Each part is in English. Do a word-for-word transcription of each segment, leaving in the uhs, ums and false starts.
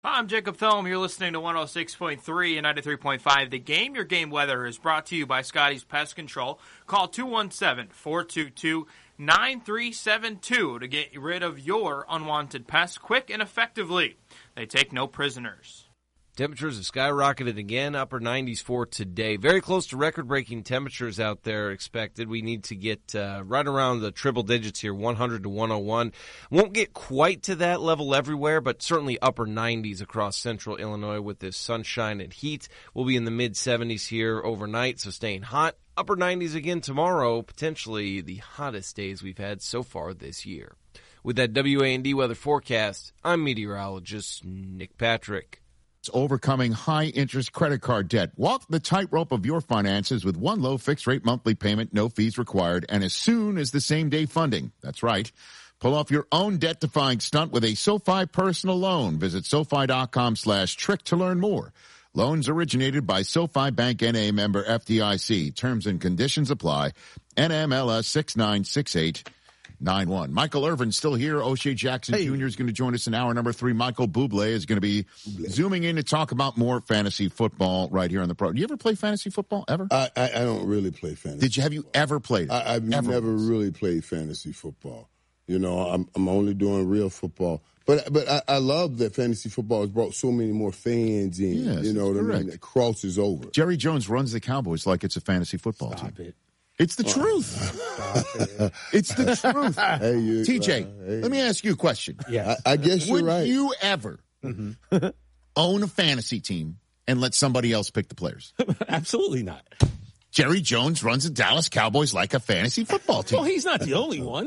Hi, I'm Jacob Thome. You're listening to one oh six point three and ninety-three point five The Game. Your game weather is brought to you by Scotty's Pest Control. Call two one seven, four two two, nine three seven two to get rid of your unwanted pests quick and effectively. They take no prisoners. Temperatures have skyrocketed again, upper nineties for today. Very close to record-breaking temperatures out there expected. We need to get uh, right around the triple digits here, one hundred to one oh one. Won't get quite to that level everywhere, but certainly upper nineties across central Illinois with this sunshine and heat. We'll be in the mid-seventies here overnight, so staying hot. Upper nineties again tomorrow, potentially the hottest days we've had so far this year. With that W A N D weather forecast, I'm meteorologist Nick Patrick. Overcoming high-interest credit card debt. Walk the tightrope of your finances with one low fixed-rate monthly payment, no fees required, and as soon as the same-day funding. That's right. Pull off your own debt-defying stunt with a SoFi personal loan. Visit SoFi.com slash trick to learn more. Loans originated by SoFi Bank N A member F D I C. Terms and conditions apply. N M L S six nine six eight nine one. Michael Irvin still here. O'Shea Jackson hey. Junior is going to join us in hour number three. Michael Bublé is going to be Bublé. zooming in to talk about more fantasy football right here on the pro. Do you ever play fantasy football ever? I, I, I don't really play fantasy. Did you? Have you ever played it? I, I've ever never really played fantasy football. You know, I'm I'm only doing real football. But but I, I love that fantasy football has brought so many more fans in. Yes, you know what I mean? It crosses over. Jerry Jones runs the Cowboys like it's a fantasy football Stop team. It. It's the oh. truth. It. It's the truth. Hey, you, T J, uh, hey. let me ask you a question. Yeah, I, I guess you're Would right. Would you ever mm-hmm. own a fantasy team and let somebody else pick the players? Absolutely not. Jerry Jones runs the Dallas Cowboys like a fantasy football team. Well, he's not the only one.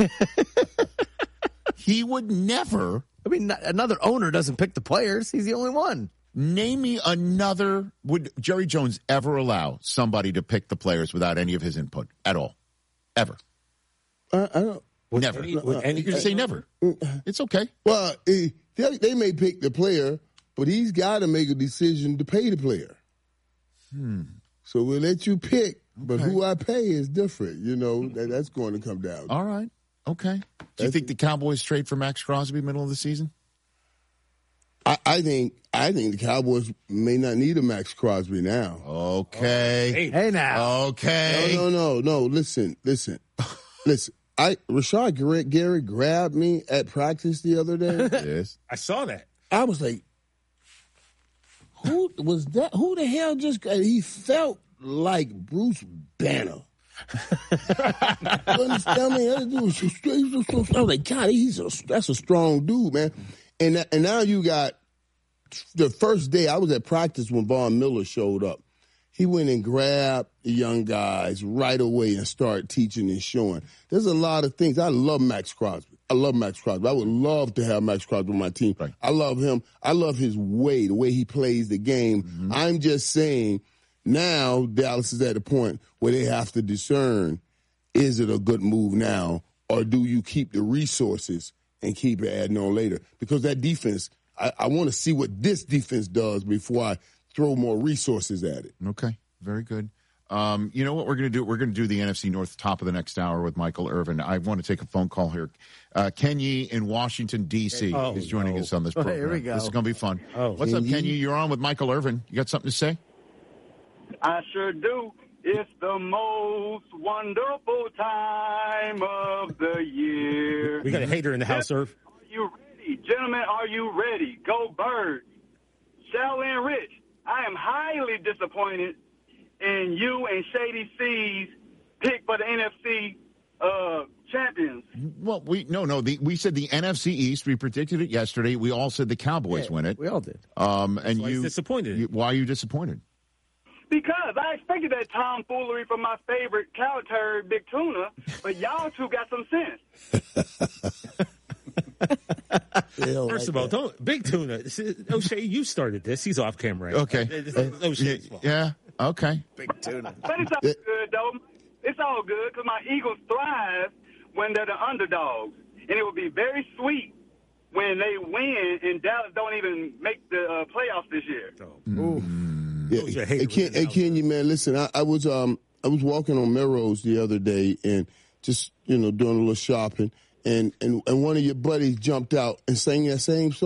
He would never. I mean, another owner doesn't pick the players. He's the only one. Name me another. Would Jerry Jones ever allow somebody to pick the players without any of his input at all? Ever? Uh, I don't. Never. Any, uh, any, you can say never. It's okay. Well, they, they may pick the player, but he's got to make a decision to pay the player. Hmm. So we'll let you pick, but okay. who I pay is different. You know, that, that's going to come down. All right. Okay. Do you that's, think the Cowboys trade for Max Crosby middle of the season? I, I think I think the Cowboys may not need a Max Crosby now. Okay. Oh, hey. hey now. Okay. No, no, no, no. Listen, listen, listen. I Rashad Gary grabbed me at practice the other day. Yes, I saw that. I was like, "Who was that? Who the hell just?" He felt like Bruce Banner. You understand me? I was like, God, he's a that's a strong dude, man. And and now you got the first day I was at practice when Von Miller showed up. He went and grabbed the young guys right away and started teaching and showing. There's a lot of things. I love Max Crosby. I love Max Crosby. I would love to have Max Crosby on my team. Right. I love him. I love his way, the way he plays the game. Mm-hmm. I'm just saying now Dallas is at a point where they have to discern, is it a good move now, or do you keep the resources and keep it adding on later? Because that defense, I, I want to see what this defense does before I throw more resources at it. Okay, very good. Um, you know what we're going to do? We're going to do the N F C North top of the next hour with Michael Irvin. I want to take a phone call here. Uh, Kenny in Washington, D C oh, is joining no. us on this program. Here we go. This is going to be fun. Oh, What's Kenny? up, Kenny? You're on with Michael Irvin. You got something to say? I sure do. It's the most wonderful time of the year. We got a hater in the house, Irv. Are you ready? Gentlemen, are you ready? Go Birds. Shell and Rich, I am highly disappointed in you and Shady C's pick for the N F C uh, champions. Well, we no, no. The, we said the N F C East. We predicted it yesterday. We all said the Cowboys yeah, win it. We all did. Um, and why you he's disappointed. You, why are you disappointed? Because I expected that tomfoolery from my favorite cow turd, Big Tuna, but y'all two got some sense. First of all, don't Big Tuna. O'Shea, you started this. He's off camera. Okay. O'Shea's fault. Yeah. Okay. Big Tuna. But it's all good, though. It's all good because my Eagles thrive when they're the underdogs. And it would be very sweet when they win and Dallas don't even make the uh, playoffs this year. Oh. Mm. Yeah. Hey, Ken, hey, Kenny, man, listen, I, I was um I was walking on Melrose the other day and just, you know, doing a little shopping. And, and, and one of your buddies jumped out and sang that same song.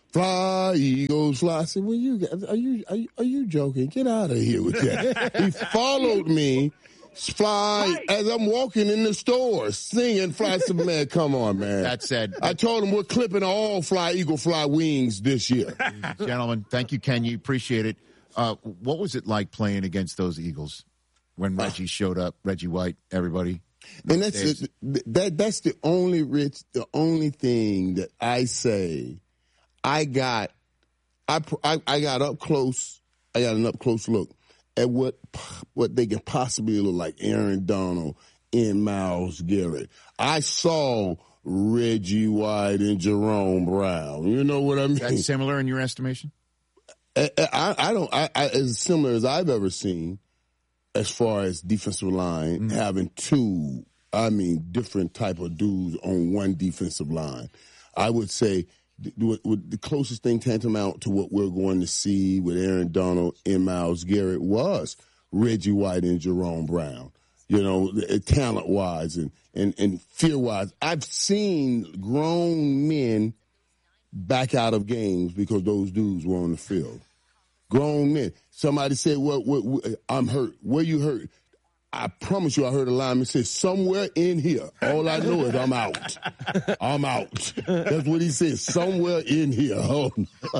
Fly, Eagles, fly. I said, well, you are you are you, are you joking? Get out of here with that. He followed me, fly, as I'm walking in the store, singing Fly. I said, man, come on, man. That said, I told him we're clipping all Fly, Eagle, Fly wings this year. Gentlemen, thank you, Ken. You appreciate it. Uh, what was it like playing against those Eagles when Reggie showed up, Reggie White, everybody? And that's the, that. That's the only Rich, the only thing that I say. I got, I, I I got up close. I got an up close look at what what they can possibly look like. Aaron Donald and Myles Garrett. I saw Reggie White and Jerome Brown. You know what I mean? That's similar in your estimation? I, I, I don't. I, I, as similar as I've ever seen, as far as defensive line, mm-hmm. having two, I mean, different type of dudes on one defensive line. I would say the, the closest thing tantamount to what we're going to see with Aaron Donald and Myles Garrett was Reggie White and Jerome Brown. You know, talent-wise and, and, and fear-wise. I've seen grown men back out of games because those dudes were on the field. Grown men. Somebody said, "What? What? what I'm hurt. Where you hurt?" I promise you, I heard a lineman say, "Somewhere in here." All I know is I'm out. I'm out. That's what he said. Somewhere in here. Oh,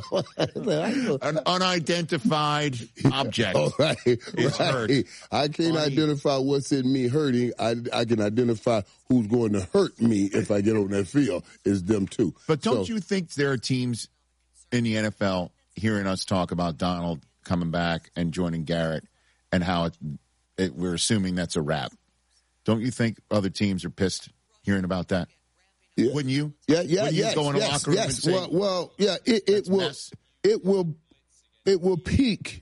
an unidentified object. All right, is right. hurt. I can't Funny. identify what's in me hurting. I, I can identify who's going to hurt me if I get on that field. Is them too. But don't So, you think there are teams in the N F L hearing us talk about Donald coming back and joining Garrett and how it, it, we're assuming that's a wrap? Don't you think other teams are pissed hearing about that? Yeah. Wouldn't you? Yeah, yeah, Wouldn't you yes, go in a yes, locker room yes. and say, well, well, yeah, it, it "That's will, mess"? it will, it will pique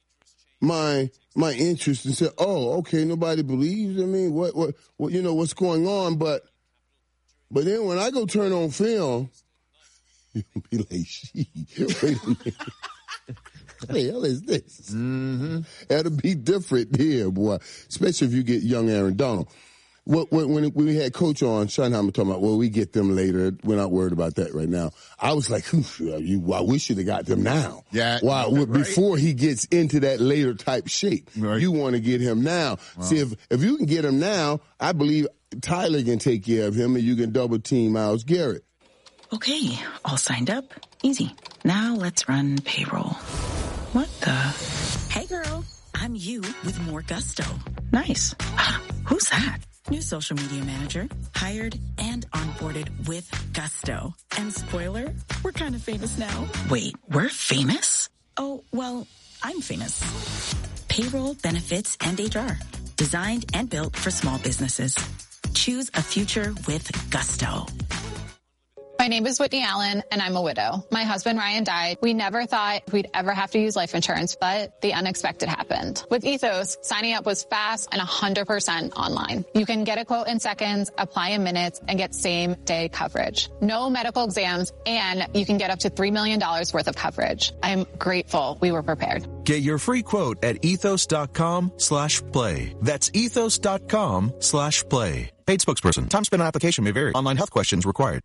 my my interest and say, "Oh, okay, nobody believes in me. What, what, what? You know what's going on?" But, but then when I go turn on film, you'll be like, "Shit, wait a minute." What the hell is this? Mm-hmm. That'll be different here, boy. Especially if you get young Aaron Donald. When, when, when we had Coach on, Schottenheimer talking about, well, we get them later. We're not worried about that right now. I was like, you, well, we should have got them now. Yeah. Why, right. Before he gets into that later type shape. Right. You want to get him now. Wow. See, if, if you can get him now, I believe Tyler can take care of him and you can double team Myles Garrett. Okay, all signed up. Easy. Now let's run payroll. What the? Hey girl, I'm you with more gusto. Nice. Who's that? New social media manager, hired and onboarded with gusto. And spoiler, we're kind of famous now. Wait, we're famous? Oh, well, I'm famous. Payroll, benefits, and H R. Designed and built for small businesses. Choose a future with gusto. My name is Whitney Allen, and I'm a widow. My husband, Ryan, died. We never thought we'd ever have to use life insurance, but the unexpected happened. With Ethos, signing up was fast and one hundred percent online. You can get a quote in seconds, apply in minutes, and get same-day coverage. No medical exams, and you can get up to three million dollars worth of coverage. I'm grateful we were prepared. Get your free quote at ethos.com slash play. That's ethos.com slash play. Paid spokesperson. Time spent on application may vary. Online health questions required.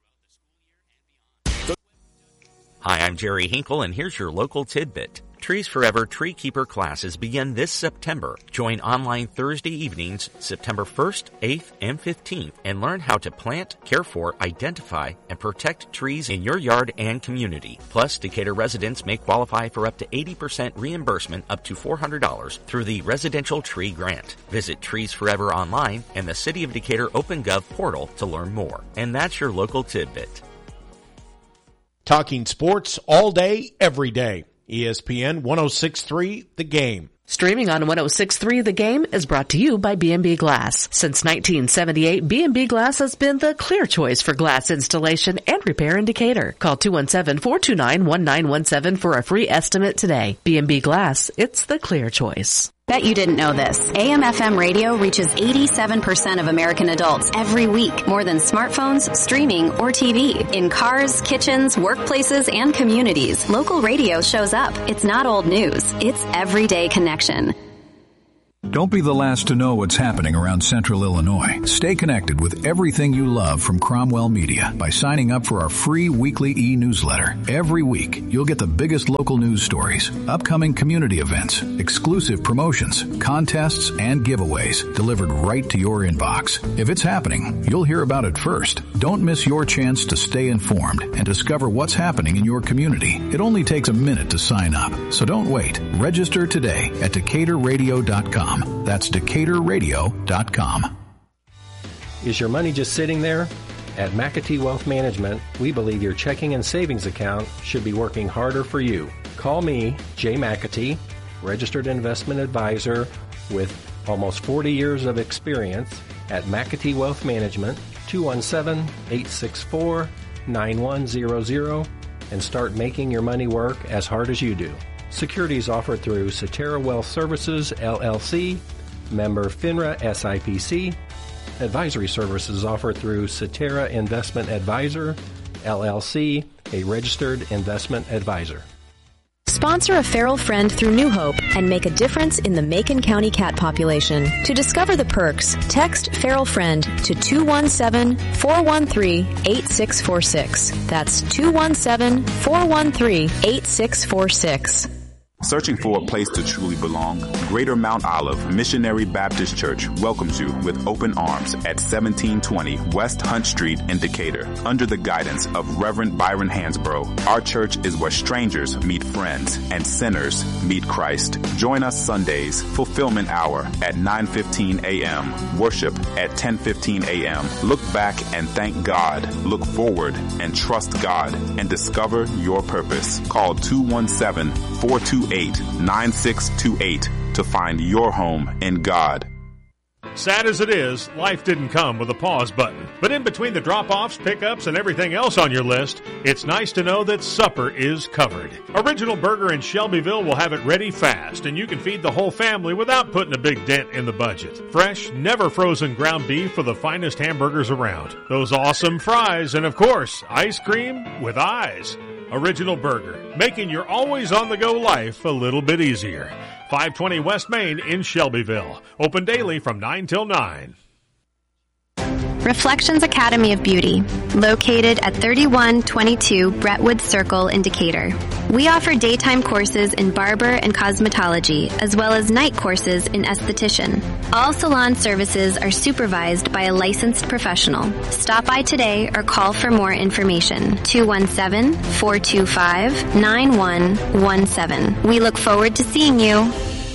Hi, I'm Jerry Hinkle, and here's your local tidbit. Trees Forever Tree Keeper classes begin this September. Join online Thursday evenings, September first, eighth, and fifteenth, and learn how to plant, care for, identify, and protect trees in your yard and community. Plus, Decatur residents may qualify for up to eighty percent reimbursement up to four hundred dollars through the Residential Tree Grant. Visit Trees Forever online and the City of Decatur OpenGov portal to learn more. And that's your local tidbit. Talking sports all day, every day. E S P N one oh six point three, The Game. Streaming on one oh six point three The Game is brought to you by B and B Glass. Since nineteen seventy-eight, B and B Glass has been the clear choice for glass installation and repair in Decatur. Call two one seven, four two nine, one nine one seven for a free estimate today. B and B Glass, it's the clear choice. Bet you didn't know this. A M F M radio reaches eighty-seven percent of American adults every week, more than smartphones, streaming, or T V. In cars, kitchens, workplaces, and communities, local radio shows up. It's not old news. It's everyday connection. Don't be the last to know what's happening around Central Illinois. Stay connected with everything you love from Cromwell Media by signing up for our free weekly e-newsletter. Every week, you'll get the biggest local news stories, upcoming community events, exclusive promotions, contests, and giveaways delivered right to your inbox. If it's happening, you'll hear about it first. Don't miss your chance to stay informed and discover what's happening in your community. It only takes a minute to sign up, so don't wait. Register today at Decatur Radio dot com. That's Decatur Radio dot com. Is your money just sitting there? At McAtee Wealth Management, we believe your checking and savings account should be working harder for you. Call me, Jay McAtee, registered investment advisor with almost forty years of experience at McAtee Wealth Management, two one seven, eight six four, nine one zero zero, and start making your money work as hard as you do. Securities offered through Cetera Wealth Services, L L C, member FINRA S I P C. Advisory services offered through Cetera Investment Advisor, L L C, a registered investment advisor. Sponsor a feral friend through New Hope and make a difference in the Macon County cat population. To discover the perks, text feral friend to two one seven, four one three, eight six four six. That's two one seven, four one three, eight six four six. Searching for a place to truly belong? Greater Mount Olive Missionary Baptist Church welcomes you with open arms at seventeen twenty West Hunt Street in Decatur. Under the guidance of Reverend Byron Hansborough, our church is where strangers meet friends and sinners meet Christ. Join us Sundays, Fulfillment Hour at nine fifteen a.m., worship at ten fifteen a.m. Look back and thank God. Look forward and trust God and discover your purpose. Call two one seven, four two eight, nine six two eight to find your home in God. Sad as it is, life didn't come with a pause button. But in between the drop-offs, pickups, and everything else on your list, it's nice to know that supper is covered. Original Burger in Shelbyville will have it ready fast, and you can feed the whole family without putting a big dent in the budget. Fresh, never frozen ground beef for the finest hamburgers around. Those awesome fries, and of course, ice cream with eyes. Original Burger, making your always on-the-go life a little bit easier. five twenty West Main in Shelbyville. Open daily from nine till nine. Reflections Academy of Beauty, located at thirty-one twenty-two Brentwood Circle in Decatur. We offer daytime courses in barber and cosmetology, as well as night courses in esthetician. All salon services are supervised by a licensed professional. Stop by today or call for more information. two one seven, four two five, nine one one seven. We look forward to seeing you.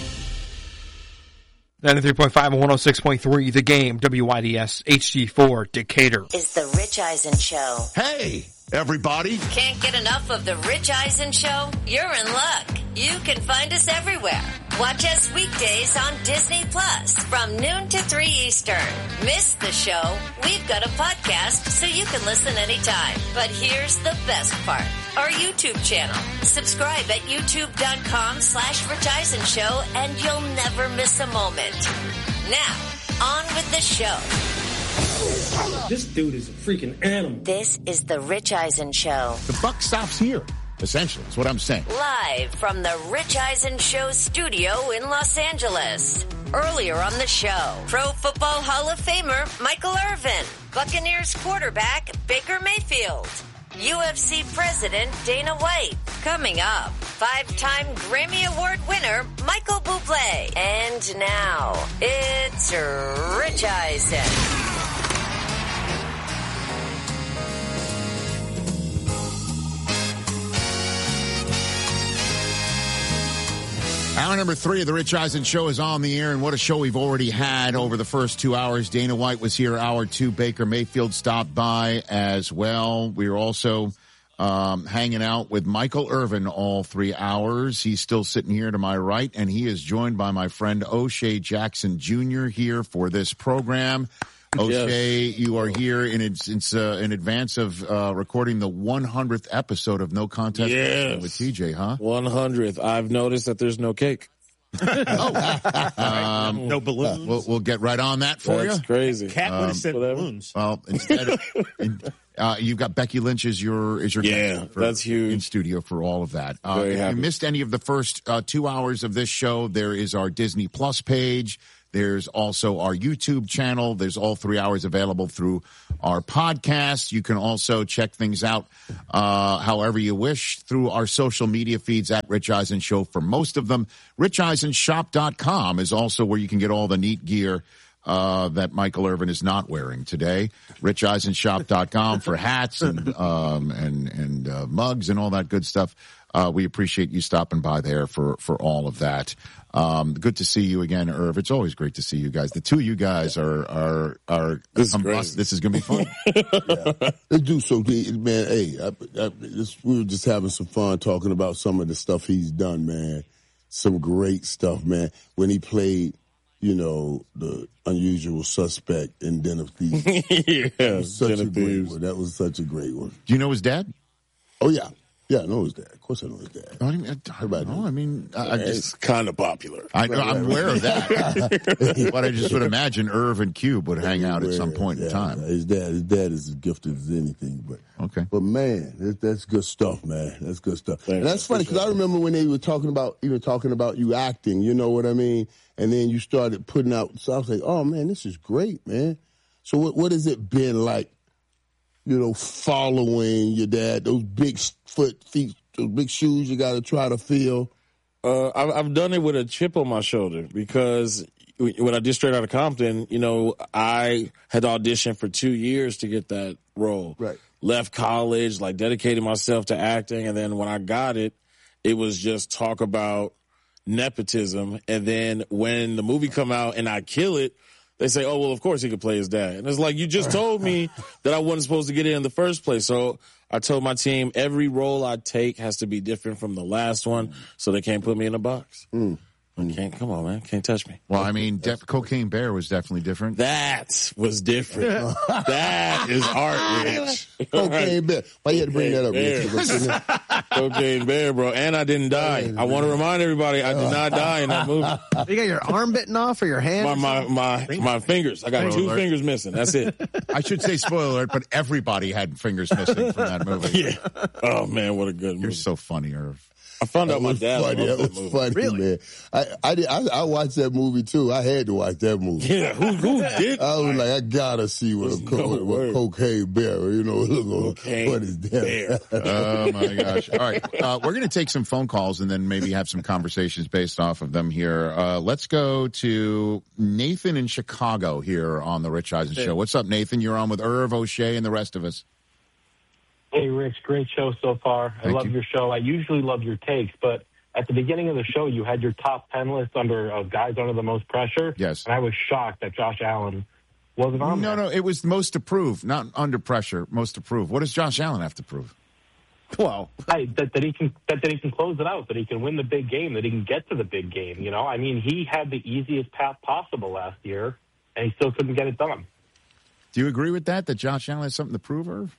ninety-three point five and one oh six point three, The Game, W Y D S, H G four, Decatur. Is the Rich Eisen Show. Hey, everybody. Can't get enough of the Rich Eisen Show? You're in luck. You can find us everywhere. Watch us weekdays on Disney Plus from noon to three Eastern. Miss the show? We've got a podcast so you can listen anytime. But here's the best part. Our YouTube channel. Subscribe at youtube.com slash Rich Eisen Show and you'll never miss a moment. Now, on with the show. This dude is a freaking animal. This is the Rich Eisen Show. The buck stops here. Essentially, that's what I'm saying. Live from the Rich Eisen Show studio in Los Angeles. Earlier on the show, Pro Football Hall of Famer Michael Irvin, Buccaneers quarterback Baker Mayfield, U F C President Dana White. Coming up, five-time Grammy Award winner Michael Bublé. And now, it's Rich Eisen. Hour number three of the Rich Eisen Show is on the air, and what a show we've already had over the first two hours. Dana White was here. Hour two, Baker Mayfield stopped by as well. We were also um, hanging out with Michael Irvin all three hours. He's still sitting here to my right, and he is joined by my friend O'Shea Jackson Junior here for this program. O'Shea, yes. You are here in it's, uh, in advance of uh, recording the one hundredth episode of No Contest yes. with T J, huh? one hundredth. I've noticed that there's no cake. um, no balloons. We'll, we'll get right on that for That's you. crazy. Cat would have said balloons. Well, instead, of, in, uh, you've got Becky Lynch as your is your Yeah, guest for, that's huge. in studio for all of that. Uh, Very if happy. you missed any of the first uh, two hours of this show, there is our Disney Plus page. There's also our YouTube channel. There's all three hours available through our podcast. You can also check things out uh, however you wish through our social media feeds at Rich Eisen Show for most of them. rich eisen shop dot com is also where you can get all the neat gear uh, that Michael Irvin is not wearing today. rich eisen shop dot com for hats and um, and and uh, mugs and all that good stuff. Uh, we appreciate you stopping by there for, for all of that. Um, good to see you again, Irv. It's always great to see you guys. The two of you guys are, are, are, This is combust- This is going to be fun. yeah. They do so good, man. Hey, I, I, this, we were just having some fun talking about some of the stuff he's done, man. Some great stuff, man. When he played, you know, the Unusual Suspect in Den of Thieves. yeah, that was such Den a of great Thieves. one. That was such a great one. Do you know his dad? Oh yeah, yeah, I know his dad. Of course, I know his dad. I mean, I, I don't know. I mean, I, I Yeah, just it's kind of popular. I know, Right, I'm right, aware right. of that, but I just would imagine Irv and Cube would hang out at some point in Yeah, time. His dad, his dad is as gifted as anything. But okay, but man, that, that's good stuff, man. That's good stuff. Thanks, and that's I funny because I remember when they were talking about even talking about you acting. You know what I mean? And then you started putting out. So I was like, oh man, this is great, man. So what what has it been like? You know, following your dad, those big foot feet, those big shoes you got to try to fill. Uh, I've, I've done it with a chip on my shoulder because when I did Straight Outta Compton, you know, I had auditioned for two years to get that role. Right. Left college, like dedicated myself to acting, and then when I got it, it was just talk about nepotism. And then when the movie come out and I kill it, they say, oh, well, of course he could play his dad. And it's like, you just told me that I wasn't supposed to get in in the first place. So I told my team every role I take has to be different from the last one, so they can't put me in a box. Mm. You can't, come on, man. Can't touch me. Well, I mean, Def- Cocaine Bear was definitely different. That was different. That is art, Rich. Cocaine Bear. Why you had to bring that up, Rich? Cocaine Bear, bro. And I didn't die. I want to remind everybody I did not die in that movie. You got your arm bitten off or your hand? My my my, my fingers. I got Spoiler two alert. fingers missing. That's it. I should say spoiler alert, but everybody had fingers missing from that movie. Yeah. Oh man, what a good movie. You're so funny, Irv. I found That out my was dad funny. loved That that was movie. funny, Really? man. I I, did, I I watched that movie too. I had to watch that movie. Yeah, who who did? I was like, I gotta see what a There's co- no what word. Cocaine Bear. You know, look, Cocaine what is that? Bear. Oh my gosh! All right, uh, we're going to take some phone calls and then maybe have some conversations based off of them here. Uh, let's go to Nathan in Chicago here on the Rich Eisen Show. What's up, Nathan? You're on with Irv, O'Shea, and the rest of us. Hey, Rich, great show so far. I Thank love you. your show. I usually love your takes, but at the beginning of the show, you had your top ten list under of guys under the most pressure. Yes. And I was shocked that Josh Allen wasn't on No, there. no, it was most to prove, not under pressure. Most to prove. What does Josh Allen have to prove? Well, I, that, that he can that, that he can close it out, that he can win the big game, that he can get to the big game. You know, I mean, he had the easiest path possible last year, and he still couldn't get it done. Do you agree with that? That Josh Allen has something to prove, Irv?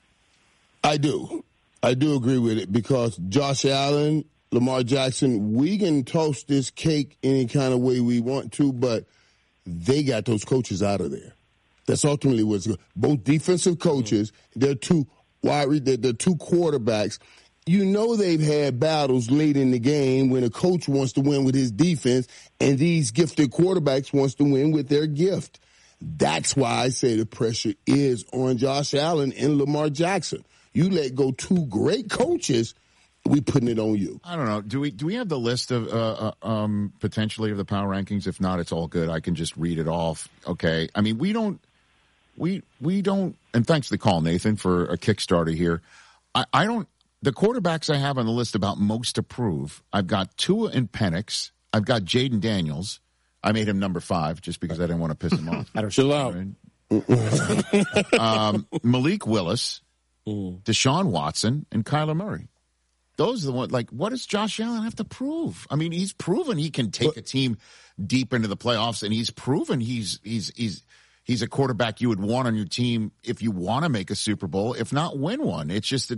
I do. I do agree with it because Josh Allen, Lamar Jackson, we can toast this cake any kind of way we want to, but they got those coaches out of there. That's ultimately what's good. Both defensive coaches, they're two wide, they're, they're two quarterbacks. You know they've had battles late in the game when a coach wants to win with his defense, and these gifted quarterbacks wants to win with their gift. That's why I say the pressure is on Josh Allen and Lamar Jackson. You let go two great coaches, we putting it on you. I don't know. Do we do we have the list of uh, uh, um, potentially of the power rankings? If not, it's all good. I can just read it off. Okay. I mean, we don't. We we don't. And thanks for the call, Nathan, for a Kickstarter here. I, I don't. The quarterbacks I have on the list about most to prove. I've got Tua and Penix. I've got Jaden Daniels. I made him number five just because I didn't want to piss him off. Chill out. um, Malik Willis, Deshaun Watson, and Kyler Murray. Those are the ones. Like, what does Josh Allen have to prove? I mean, he's proven he can take a team deep into the playoffs, and he's proven he's he's he's he's a quarterback you would want on your team if you want to make a Super Bowl, if not win one. It's just that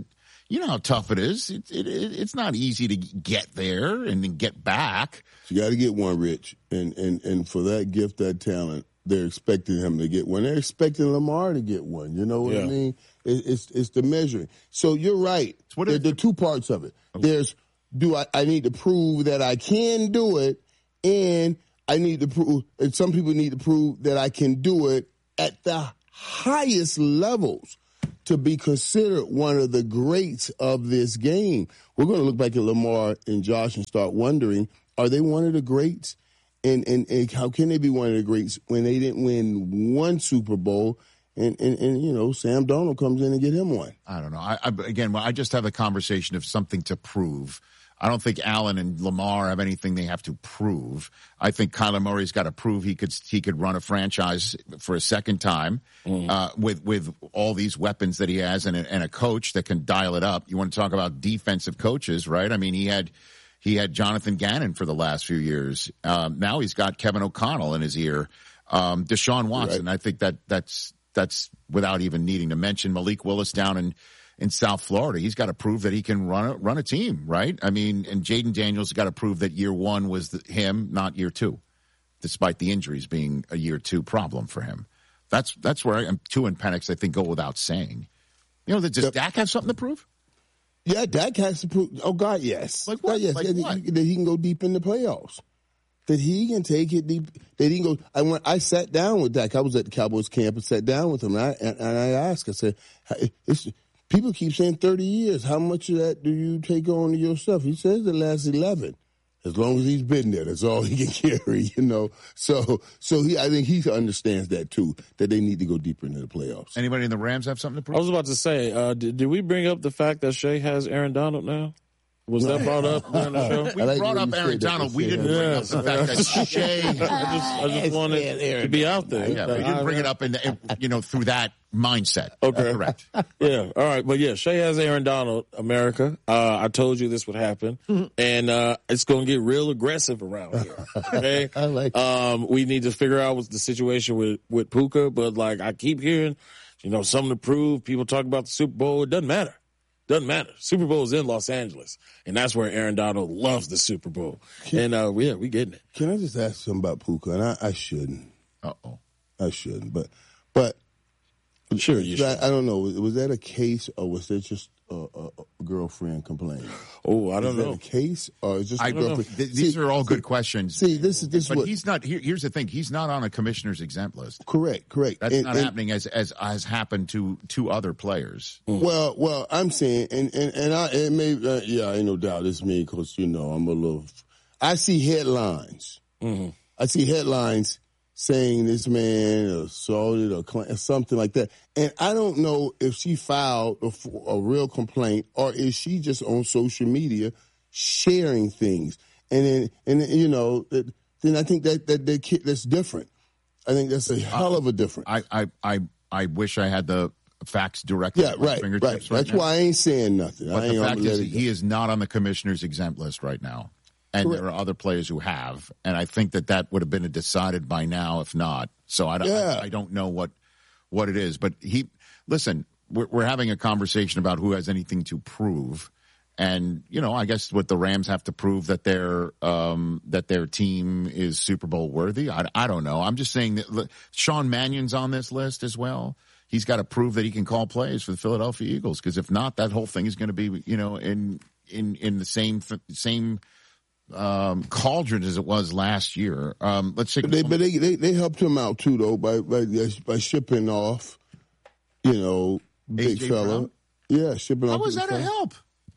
you know how tough it is. It, it, it, it's not easy to get there and then get back. You got to get one, Rich. And, and, and for that gift, that talent, they're expecting him to get one. They're expecting Lamar to get one. You know what Yeah. I mean? It, it's it's the measuring. So you're right. What There if- there are two parts of it. There's, do I, I need to prove that I can do it, and I need to prove, and some people need to prove that I can do it at the highest levels to be considered one of the greats of this game. We're going to look back at Lamar and Josh and start wondering, are they one of the greats? And, and, and how can they be one of the greats when they didn't win one Super Bowl? And, and, and you know, Sam Darnold comes in and get him one. I don't know. I, I again, I just have a conversation of something to prove. I don't think Allen and Lamar have anything they have to prove. I think Kyler Murray's got to prove he could he could run a franchise for a second time mm. uh, with with all these weapons that he has and a, and a coach that can dial it up. You want to talk about defensive coaches, right? I mean, he had he had Jonathan Gannon for the last few years. Um, now he's got Kevin O'Connell in his ear. Um, Deshaun Watson. Right. I think that that's that's without even needing to mention Malik Willis down in. in South Florida. He's got to prove that he can run a, run a team, right? I mean, and Jaden Daniels has got to prove that year one was the, him, not year two, despite the injuries being a year two problem for him. That's that's where I am. Two and Penix, I think, go without saying. You know, does yep. Dak have something to prove? Yeah, Dak has to prove. Oh, God, yes. Like what? God, yes. Like that, what? He, that he can go deep in the playoffs. That he can take it deep. That he can go. I went. I sat down with Dak. I was at the Cowboys camp and sat down with him, and I, and, and I asked. I said, "It's." People keep saying thirty years. How much of that do you take on yourself? He says the last eleven. As long as he's been there, that's all he can carry, you know. So, so he, I think he understands that too, that they need to go deeper into the playoffs. Anybody in the Rams have something to prove? I was about to say, uh, did, did we bring up the fact that Shea has Aaron Donald now? Was that brought up during the show? We like brought up Aaron Donald. We didn't bring up the fact that Shea. I just, I just wanted to be out there. Yeah, we didn't bring it up in, the, you know, through that mindset. Okay, correct. Yeah, all right, but yeah, Shea has Aaron Donald. America. Uh, I told you this would happen, and uh, it's going to get real aggressive around here. Okay, I like. Um, we need to figure out what's the situation with with Puka, but like I keep hearing, you know, something to prove. People talk about the Super Bowl. It doesn't matter. Doesn't matter. Super Bowl is in Los Angeles, and that's where Aaron Donald loves the Super Bowl. And uh, yeah, we getting it. Can I just ask something about Puka? And I, I shouldn't. Uh oh. I shouldn't. But, but sure you that, should. I don't know. Was that a case, or was that just a, a, a girlfriend complaining? Oh, I don't is know. That a case, or is just I a girlfriend? Th- these see, are all good questions. See, this is this. But what, he's not. Here, here's the thing. He's not on a commissioner's exempt list. Correct. Correct. That's and, not and, happening as as has happened to two other players. Well, well, I'm saying, and and and I, it may, uh, yeah, ain't no doubt it's me because you know I'm a little. I see headlines. Mm-hmm. I see headlines saying this man assaulted or cl- something like that, and I don't know if she filed a, a real complaint or is she just on social media sharing things, and then and then, you know then I think that that, that that's different. I think that's a hell of a difference. I I I, I wish I had the facts directly yeah, at my right, fingertips right. right That's now. why I ain't saying nothing. But I ain't the fact gonna is, let it go. he is not on the commissioner's exempt list right now. And Correct. there are other players who have. And I think that that would have been decided by now, if not. So I don't, Yeah. I, I don't know what what it is. But he, listen, we're, we're having a conversation about who has anything to prove. And, you know, I guess what the Rams have to prove that their um, that their team is Super Bowl worthy. I, I don't know. I'm just saying that look, Sean Mannion's on this list as well. He's got to prove that he can call plays for the Philadelphia Eagles, because if not, that whole thing is going to be, you know, in in in the same same um, cauldron as it was last year. Um, let's take. But they, but they, they they helped him out too, though, by by, by shipping off, you know, big A J fella. Brown? Yeah, shipping How off. was big that a fella. help?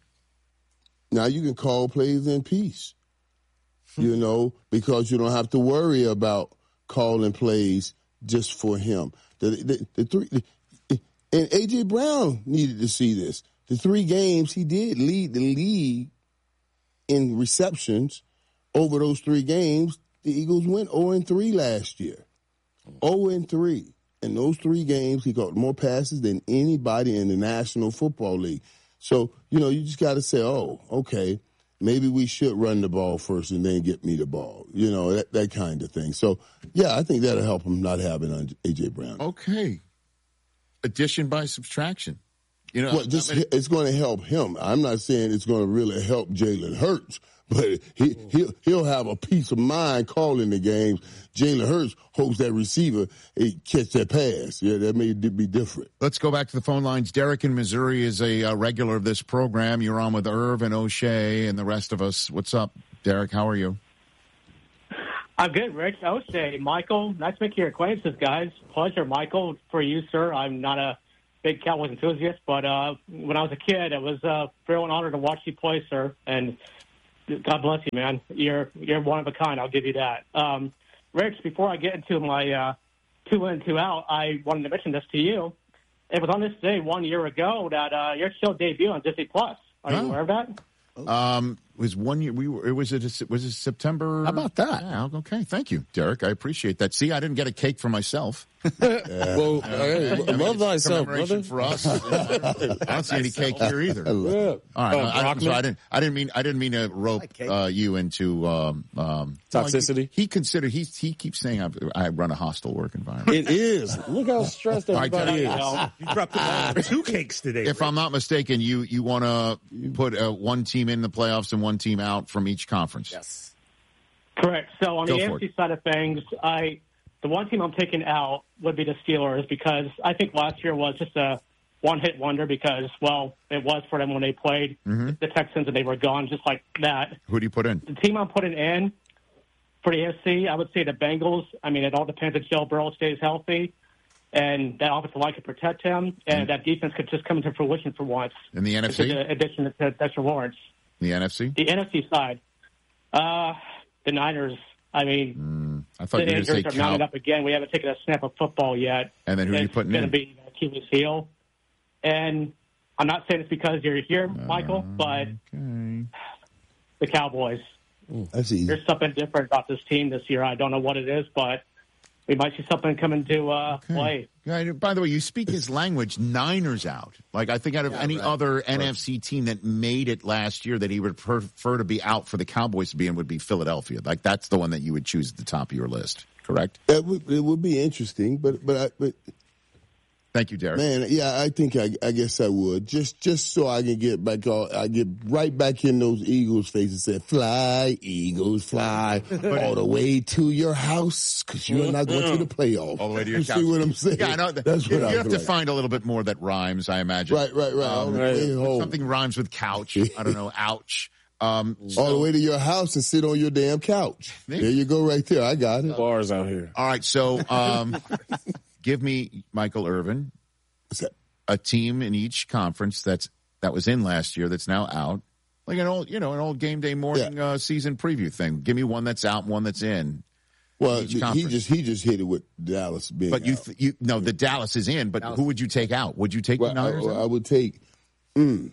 Now you can call plays in peace, you know, because you don't have to worry about calling plays just for him. The, the, the three, the, and A J Brown needed to see this. The three games he did lead the league in receptions. Over those three games, the Eagles went oh and three last year. oh and three. In those three games, he caught more passes than anybody in the National Football League. So, you know, you just got to say, oh, okay, maybe we should run the ball first and then get me the ball. You know, that, that kind of thing. So, yeah, I think that'll help him not having A J Brown. Okay. Addition by subtraction. You know, well, just I mean, it's going to help him. I'm not saying it's going to really help Jalen Hurts, but he he'll, he'll have a peace of mind calling the games. Jalen Hurts hopes that receiver he catch that pass. Yeah, that may be different. Let's go back to the phone lines. Derek in Missouri is a uh, regular of this program. You're on with Irv and O'Shea and the rest of us. What's up, Derek? How are you? I'm good, Rich. O'Shea, Michael, nice to make your acquaintances, guys. Pleasure, Michael, for you, sir. I'm not a big Cowboys enthusiast, but uh, when I was a kid, it was a thrill and honor to watch you play, sir. And God bless you, man. You're you're one of a kind. I'll give you that. Um, Rich, before I get into my uh, two in, two out, I wanted to mention this to you. It was on this day one year ago that uh, your show debuted on Disney Plus. Are Oh. you aware of that? Um, it was one year. We were. It was. It was it September. How about that? Yeah, okay. Thank you, Derek. I appreciate that. See, I didn't get a cake for myself. Well, hey, I mean, love it's a thyself, commemoration brother. for us. I don't see any cake here either. Yeah. All right. Oh, I, I, Brockman? so I didn't. I didn't mean. I didn't mean to rope uh, you into um, um, Toxicity? Well, he, he considered. He he keeps saying I, I run a hostile work environment. It is. Look how stressed All right, everybody Derek. is. You dropped the ball on two cakes today. If I'm not mistaken, you you want to put uh, one team in the playoffs and one team out from each conference. Yes. Correct. So on Go the for A F C side of things, I the one team I'm taking out would be the Steelers because I think last year was just a one-hit wonder because, well, it was for them when they played Mhm. the Texans and they were gone just like that. Who do you put in? The team I'm putting in for the A F C, I would say the Bengals. I mean, it all depends if Joe Burrow stays healthy and that offensive line could protect him and that defense could just come into fruition for once. In the N F C? In addition to Dexter Lawrence. The N F C? The N F C side, uh, the Niners. I mean, I thought the you were going to say injuries are mounted Cal. up again. We haven't taken a snap of football yet. And then who are you It's putting going in? to be Achilles heel. And I'm not saying it's because you're here, Michael, but the Cowboys. That's easy. There's something different about this team this year. I don't know what it is, but we might see something come into uh, play. Yeah, by the way, you speak his language. Niners out. Like I think out of any right. other N F C team that made it last year that he would prefer to be out for the Cowboys to be in would be Philadelphia. Like that's the one that you would choose at the top of your list. Correct? It would, it would be interesting, but but I, but Thank you, Derek. man, yeah, I think I, I guess I would just just so I can get back all I get right back in those Eagles' faces and say, "Fly, Eagles, fly all the way to your house because you're not going to the playoffs." All the way to your you couch. see what I'm saying? Yeah, I know. That's you what I you have was to like. find a little bit more that rhymes, I imagine. Right, right, right. All Um, the way home. something rhymes with couch. I don't know. Ouch. Um, all the way to your house and sit on your damn couch. There you go, right there. I got it. Bars out here. All right, so um, give me Michael Irvin, a team in each conference that's that was in last year that's now out, like an old, you know, an old game day morning uh, season preview thing. Give me one that's out, and one that's in. Well, each he conference. just he just hit it with Dallas being. But you, out. th- you no, the Dallas is in. But who would you take out? Would you take Well, the Niners? I, out? I would take mm,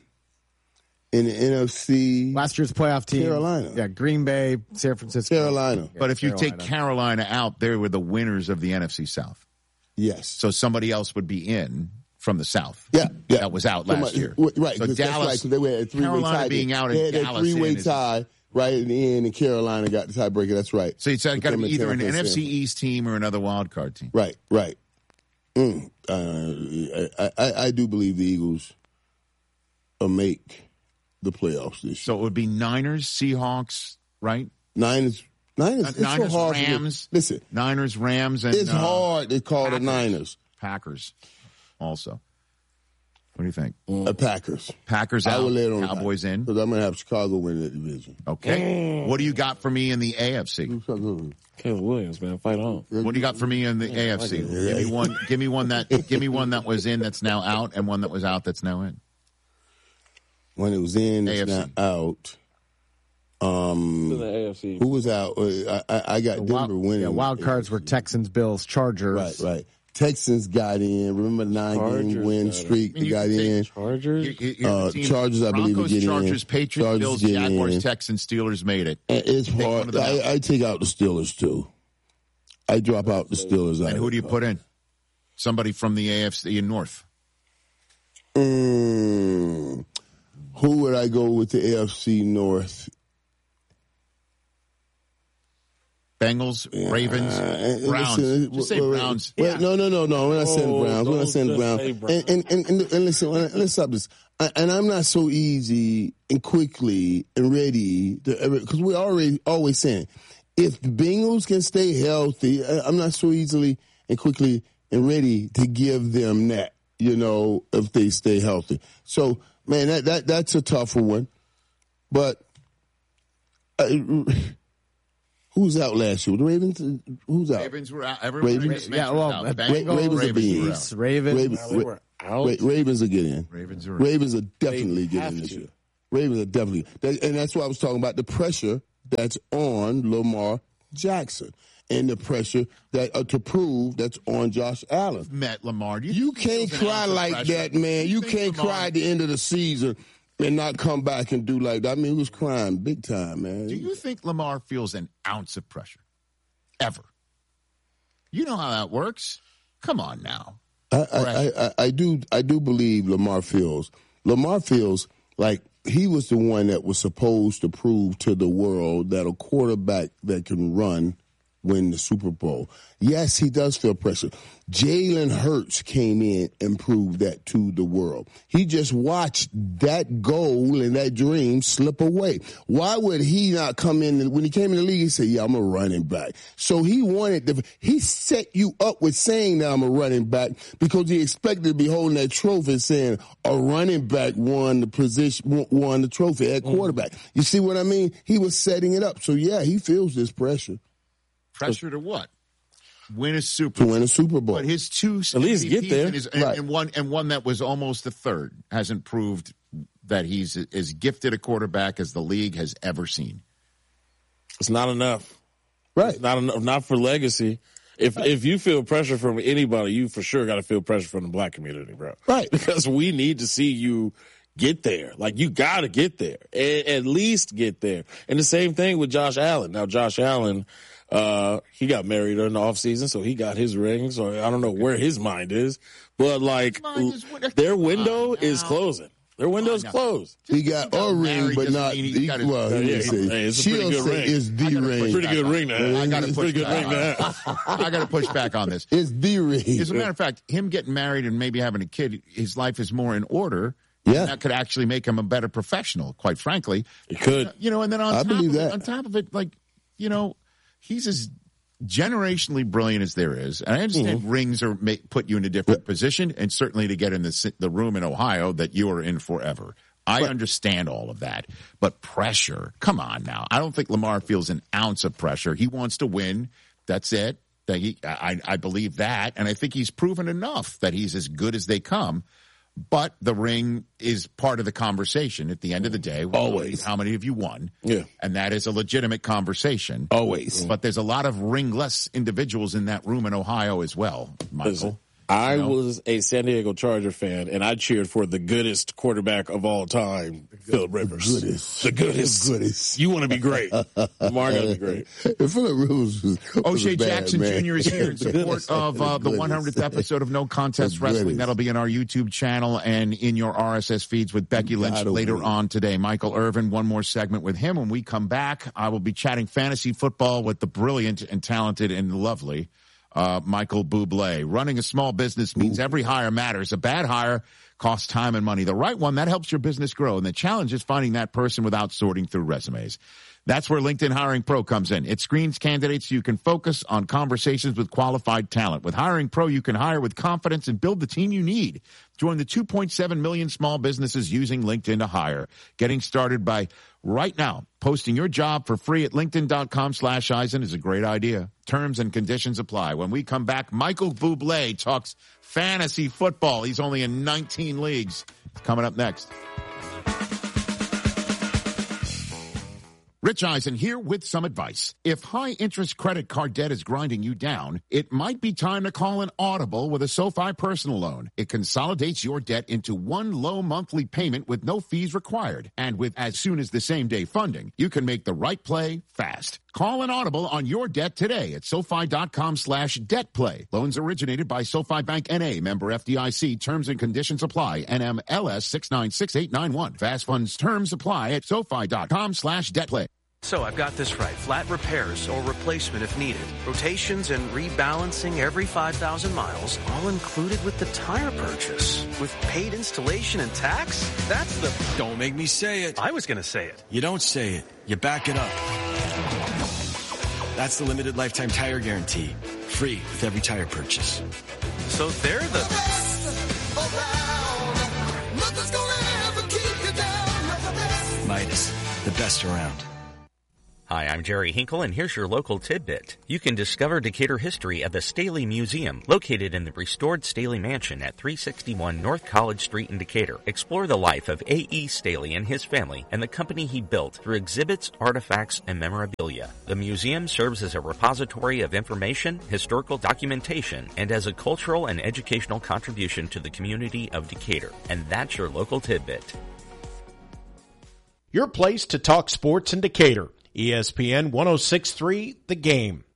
in the N F C Last year's playoff team. Carolina. Yeah, Green Bay, San Francisco. Carolina. But if you Carolina. take Carolina out, they were the winners of the N F C South. Yes. So somebody else would be in from the South. Yeah, yeah. That was out last Somebody- year. w- Right, So 'cause that's Dallas, right, 'cause they were at a three-way Carolina tie. being out they and had Dallas that three-way in is- tie right in the end, and Carolina got the tiebreaker. That's right. So it's got to Them be and either an Tampa N F C and- East team or another wild card team. Right, right. Mm. Uh, I, I, I do believe the Eagles will make the playoffs this year. So it would be Niners, Seahawks, right? Niners, Niners, Uh, it's Niners, so hard to- Rams. Listen, Niners, Rams, and it's uh, hard to call the Packers. Niners. Packers, also. What do you think? The Packers. Packers I out, would lay it on the Cowboys in. Because I'm going to have Chicago win that division. Okay. What do you got for me in the A F C? Caleb Williams, man, fight on. What do you got for me in the A F C? like it. Give me one. Give me one that. Give me one that was in that's now out, and one that was out that's now in. When it was in, it's A F C. not out. Um, In the A F C. who was out? Uh, I, I, I got Denver Wild, winning. yeah, wild cards were Texans, Bills, Chargers. Right, right. Texans got in. Remember the nine Chargers game win got streak? I mean, They you got can take in. Chargers. You- you- you're Uh, the team. Chargers, I believe, Broncos, get in. Chargers, Patriots, Chargers Bills, get Jaguars, in. Texans, Steelers made it. And It's Take one hard. of them out. I, I take out the Steelers too. I drop out the Steelers. And out. who do you put in? Somebody from the A F C in North. Mm, who would I go with the A F C North? Bengals, Ravens, uh, Browns. Listen, Just say wait, wait, Browns. Wait, Yeah. No, no, no, no. We're not saying Oh, Browns. We're not don't saying just Browns. say And, Browns. and, and, and, and listen, let's stop this. I, and I'm not so easy and quickly and ready because we're already always saying if the Bengals can stay healthy, I'm not so easily and quickly and ready to give them that. You know, if they stay healthy. So, man, that that that's a tougher one. But. Uh, Who's out last year? The Ravens? Who's out? Ravens were out. Everyone Ravens, just yeah, well, out. Ra- Bengals, Ravens, Ravens, are Ravens, Ravens, Ravens, Ravens. Ravens, out. Ra- Ravens are getting in. Ravens are Ravens are definitely They getting have in this to. year. Ravens are definitely, that, and that's why I was talking about the pressure that's on Lamar Jackson and the pressure that uh, to prove that's on Josh Allen. met Lamar. Do you, You think can't he feels an cry ounce of like pressure? that, man. Do You think can't Lamar- cry at the end of the season and not come back and do like that. I mean, he was crying big time, man. Do you think Lamar feels an ounce of pressure? Ever? You know how that works. Come on now. I, I, I, I do I do believe Lamar feels. Lamar feels like he was the one that was supposed to prove to the world that a quarterback that can run win the Super Bowl. Yes, he does feel pressure. Jalen Hurts came in and proved that to the world. He just watched that goal and that dream slip away. Why would he not come in? When he came in the league, he said, yeah, I'm a running back. So he wanted to, he set you up with saying that I'm a running back because he expected to be holding that trophy saying a running back won the position, won the trophy at quarterback. You see what I mean? He was setting it up. So yeah, he feels this pressure. Pressure to what? Win a Super To Bowl. win a Super Bowl. But his two At least M V Ps get there. and, his, and, Right. and one and one that was almost a third hasn't proved that he's as gifted a quarterback as the league has ever seen. It's not enough. Right. It's not enough. Not for legacy. If if you feel pressure from anybody, you for sure got to feel pressure from the black community, bro. Right. Because we need to see you get there. Like, you got to get there. A- at least get there. And the same thing with Josh Allen. Now, Josh Allen, uh, he got married in the offseason, so he got his ring. So I don't know where his mind is. But, like, mind is- their window Come on is now. closing. Their window's Come on closed. He got got a ring, married but doesn't not. mean he He, got it. well, Yeah, he yeah, didn't say. hey, it's a pretty She'll good say ring. it's the gotta ring. push Pretty good ring now. I got to It's push pretty good back ring on now. that. I got to push back on this. It's the ring. As a matter of fact, him getting married and maybe having a kid, his life is more in order. Yeah. That could actually make him a better professional, quite frankly. It could. You know, and then on I top believe of it, that. on top of it, like, you know, he's as generationally brilliant as there is. And I understand Mm-hmm. rings are may, put you in a different position, and certainly to get in the si- the room in Ohio that you are in forever. I understand all of that, but pressure, come on now. I don't think Lamar feels an ounce of pressure. He wants to win. That's it. That he, I, I believe that, and I think he's proven enough that he's as good as they come. But the ring is part of the conversation at the end of the day. Always. How many of you won? Yeah. And that is a legitimate conversation. Always. But there's a lot of ringless individuals in that room in Ohio as well, Michael. Listen, I You know? was a San Diego Charger fan, and I cheered for the goodest quarterback of all time, Philip Rivers. goodest. The goodest. The goodest. You want to be great. Lamar got to be great. Philip Rivers was, was O'Shea bad, Jackson man. Junior is here in support of uh, the one hundredth episode of No Contest The Wrestling. goodest. That'll be in our YouTube channel and in your R S S feeds with Becky Lynch Gotta later win. on today. Michael Irvin, one more segment with him. When we come back, I will be chatting fantasy football with the brilliant and talented and lovely uh, Michael Bublé. Running a small business means every hire matters. A bad hire costs time and money. The right one, that helps your business grow. And the challenge is finding that person without sorting through resumes. That's where LinkedIn Hiring Pro comes in. It screens candidates so you can focus on conversations with qualified talent. With Hiring Pro, you can hire with confidence and build the team you need. Join the two point seven million small businesses using LinkedIn to hire. Getting started by right now. Posting your job for free at linkedin.com slash Eisen is a great idea. Terms and conditions apply. When we come back, Michael Bublé talks fantasy football. He's only in nineteen leagues. It's coming up next. Rich Eisen here with some advice. If high-interest credit card debt is grinding you down, it might be time to call an Audible with a SoFi personal loan. It consolidates your debt into one low monthly payment with no fees required. And with as soon as the same-day funding, you can make the right play fast. Call an Audible on your debt today at SoFi.com slash debt play. Loans originated by SoFi Bank N A, member F D I C. Terms and conditions apply. N M L S six nine six eight nine one. Fast funds terms apply at SoFi.com slash debt play. So I've got this right. Flat repairs or replacement if needed. Rotations and rebalancing every five thousand miles, all included with the tire purchase. With paid installation and tax? That's the... Don't make me say it. I was going to say it. You don't say it. You back it up. That's the limited lifetime tire guarantee. Free with every tire purchase. So they're the... Midas, the best around. Hi, I'm Jerry Hinkle, and here's your local tidbit. You can discover Decatur history at the Staley Museum, located in the restored Staley Mansion at three sixty-one North College Street in Decatur. Explore the life of A E. Staley and his family and the company he built through exhibits, artifacts, and memorabilia. The museum serves as a repository of information, historical documentation, and as a cultural and educational contribution to the community of Decatur. And that's your local tidbit. Your place to talk sports in Decatur. E S P N one oh six point three, The Game.